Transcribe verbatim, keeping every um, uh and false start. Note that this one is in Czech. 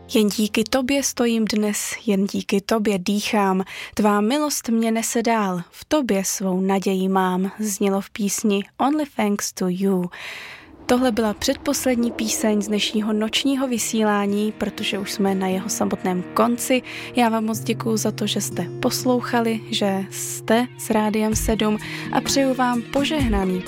Jen díky tobě stojím dnes, jen díky tobě dýchám, tvá milost mě nese dál, v tobě svou naději mám, znělo v písni Only Thanks to You. Tohle byla předposlední píseň z dnešního nočního vysílání, protože už jsme na jeho samotném konci. Já vám moc děkuju za to, že jste poslouchali, že jste s Rádiem sedm a přeju vám požehnaný